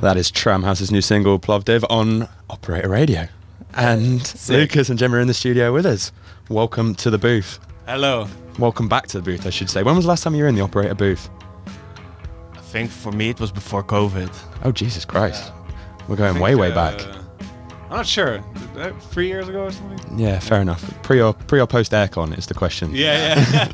That is Tramhouse's new single, Plovdiv, on Operator Radio. And Lucas and Jim are in the studio with us. Welcome to the booth. Hello. Welcome back to the booth, I should say. When was the last time you were in the Operator booth? I think for me it was before COVID. Oh, Jesus Christ. We're going way back. I'm not sure. 3 years ago or something? Yeah, fair enough. Pre or post aircon is the question. Yeah.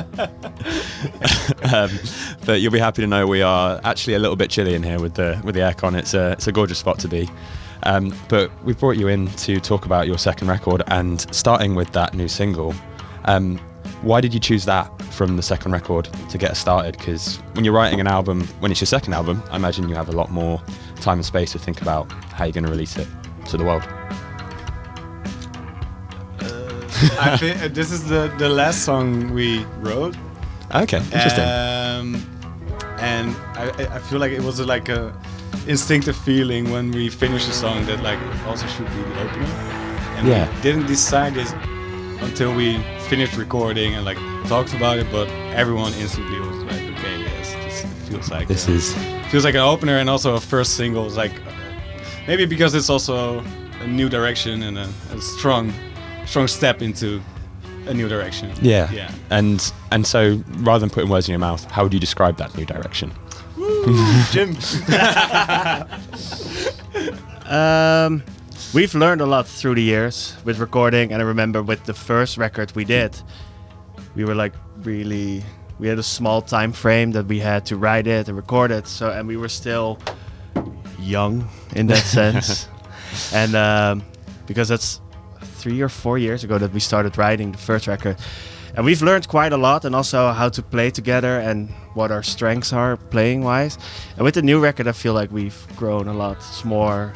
But you'll be happy to know we are actually a little bit chilly in here with the aircon. It's a gorgeous spot to be. But we've brought you in to talk about your second record, and starting with that new single. Why did you choose that from the second record to get us started? Because when you're writing an album, when it's your second album, I imagine you have a lot more time and space to think about how you're going to release it to the world. I think this is the last song we wrote. Okay, interesting. And I feel like it was like a instinctive feeling when we finished the song that like it also should be the opener. And we didn't decide this until we finished recording and like talked about it, but everyone instantly was like, okay, yes, this feels like feels like an opener and also a first single. Is like maybe because it's also a new direction and a strong step into a new direction. Yeah. And so rather than putting words in your mouth, how would you describe that new direction? Woo, Jim. We've learned a lot through the years with recording, and I remember with the first record we did, we were like we had a small time frame that we had to write it and record it. So, and we were still young in that sense. And because that's 3 or 4 years ago that we started writing the first record. And we've learned quite a lot, and also how to play together and what our strengths are playing wise. And with the new record, I feel like we've grown a lot. It's more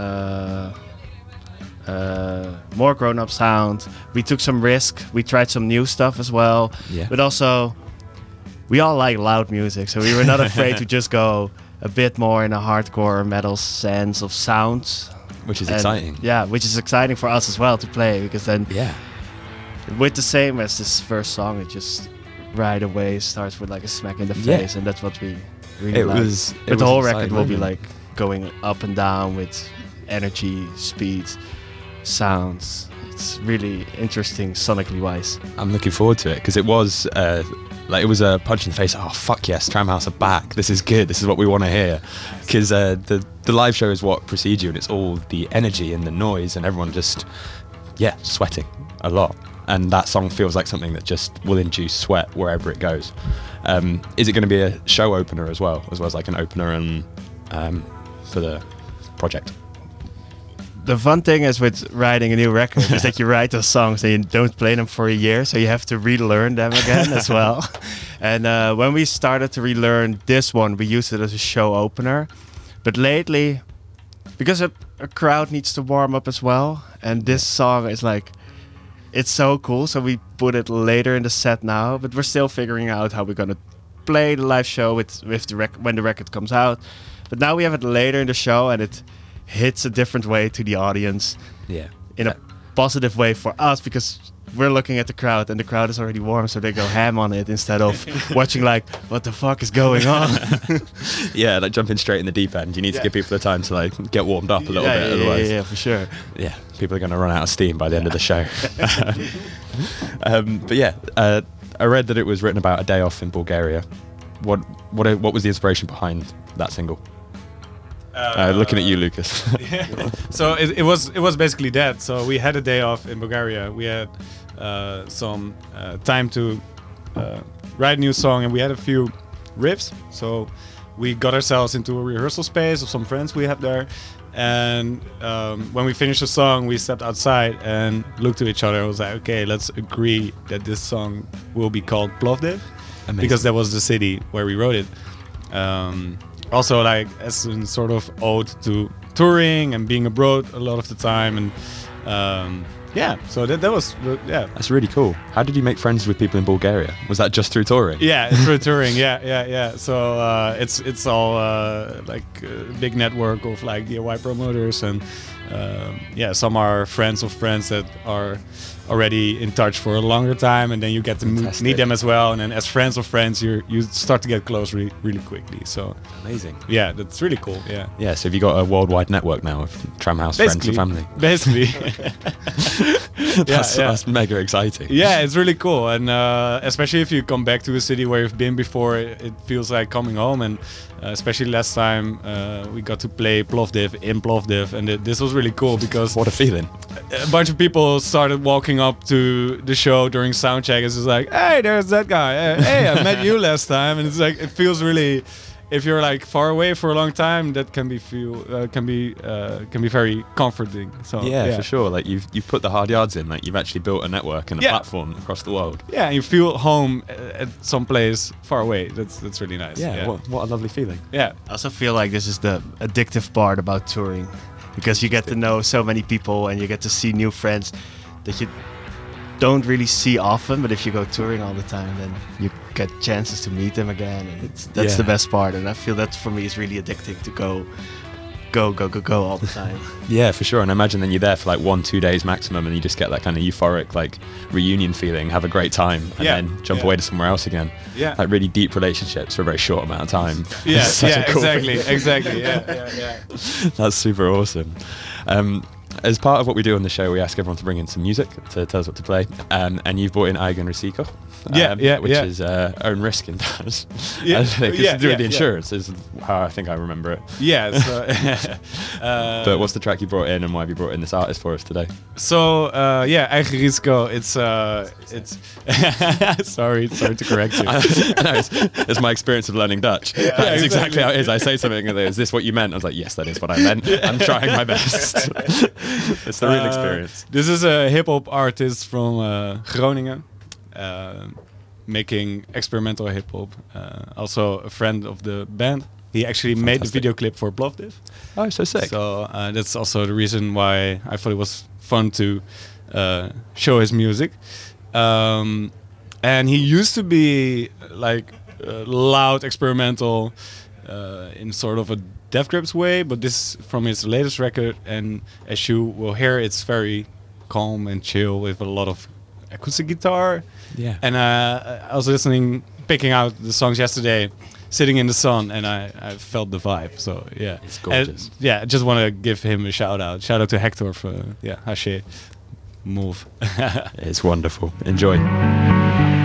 grown up sound. We took some risk. We tried some new stuff as well. Yeah. But also, we all like loud music, so we were not afraid to just go a bit more in a hardcore metal sense of sounds. Which is exciting. Yeah, which is exciting for us as well to play, because then with the same as this first song, it just right away starts with like a smack in the face, and that's what we really like. But the whole record will be like going up and down with energy, speed, sounds. It's really interesting sonically wise. I'm looking forward to it, because it was it was a punch in the face. Oh fuck yes, Tramhouse are back. This is good. This is what we want to hear. Because the live show is what precedes you, and it's all the energy and the noise and everyone just sweating a lot. And that song feels like something that just will induce sweat wherever it goes. Is it going to be a show opener as well as like an opener and for the project? The fun thing is with writing a new record is that you write those songs and you don't play them for a year, so you have to relearn them again as well. And when we started to relearn this one, we used it as a show opener. But lately, because a crowd needs to warm up as well, and this song is like, it's so cool, so we put it later in the set now, but we're still figuring out how we're gonna play the live show with the when the record comes out. But now we have it later in the show, and it hits a different way to the audience. Yeah. In a positive way for us, because we're looking at the crowd and the crowd is already warm, so they go ham on it instead of watching like, what the fuck is going on? Yeah, like jumping straight in the deep end. You need to give people the time to like get warmed up a little bit, otherwise. Yeah, for sure. Yeah, people are going to run out of steam by the end of the show. But I read that it was written about a day off in Bulgaria. What was the inspiration behind that single? Looking at you, Lucas. So it was basically that. So we had a day off in Bulgaria. We had some time to write a new song, and we had a few riffs. So we got ourselves into a rehearsal space of some friends we have there. And when we finished the song, we stepped outside and looked at each other and was like, okay, let's agree that this song will be called Plovdiv. Amazing. Because that was the city where we wrote it. Also, like as a sort of ode to touring and being abroad a lot of the time, and so that was That's really cool. How did you make friends with people in Bulgaria? Was that just through touring? Yeah, through touring. Yeah. So it's all like a big network of like DIY promoters, and yeah, some are friends of friends that are already in touch for a longer time, and then you get to meet them as well. And then as friends of friends, you start to get close really quickly. So Amazing. yeah, that's really cool. Yeah. Yeah, so have you got a worldwide network now of Tramhouse friends and family? Basically. That's mega exciting. Yeah, it's really cool, and especially if you come back to a city where you've been before, it feels like coming home. And especially last time we got to play Plovdiv in Plovdiv, and this was really cool because What a feeling. a bunch of people started walking up to the show during soundcheck. It's just like, hey, there's that guy. Hey, I met you last time, and it's like it feels really. If you're like far away for a long time, that can be very comforting. So Yeah, for sure. Like you've put the hard yards in. Like you've actually built a network and a platform across the world. Yeah, and you feel home at some place far away. That's really nice. Yeah, what a lovely feeling. Yeah. I also feel like this is the addictive part about touring, because you get to know so many people and you get to see new friends that you don't really see often. But if you go touring all the time, then you get chances to meet them again, and that's the best part. And I feel that for me is really addicting to go all the time. Yeah, for sure. And I imagine then you're there for like 1-2 days maximum, and you just get that kind of euphoric like reunion feeling, have a great time, and then jump away to somewhere else again. Yeah. Like really deep relationships for a very short amount of time. Yeah, Such a cool exactly, thing. exactly. Yeah. That's super awesome. As part of what we do on the show, we ask everyone to bring in some music to tell us what to play. And you've brought in Eigen Risiko, which is own risk in Dutch. Yeah, I think it's to do with the yeah. insurance, is how I think I remember it. Yeah. So, But what's the track you brought in, and why have you brought in this artist for us today? So Eigen Risico. It's sorry to correct you. I know, it's my experience of learning Dutch. That's exactly how it is. I say something and they go, is this what you meant? I was like, yes, that is what I meant. I'm trying my best. It's the real experience. This is a hip-hop artist from Groningen, making experimental hip-hop. Also a friend of the band. He actually made the video clip for Plovdiv. Oh, so sick. So that's also the reason why I thought it was fun to show his music. And he used to be like loud, experimental, in sort of a Death Grips way, but this from his latest record, and as you will hear, it's very calm and chill with a lot of acoustic guitar. Yeah. And I was picking out the songs yesterday, sitting in the sun, and I felt the vibe. So yeah, It's gorgeous. And, I just want to give him a shout out. Shout out to Hector for Haché Move. It's wonderful. Enjoy.